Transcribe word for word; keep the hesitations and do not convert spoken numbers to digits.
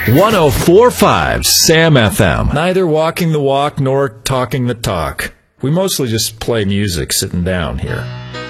one oh four point five Sam F M. Neither walking the walk nor talking the talk. We mostly just play music sitting down here.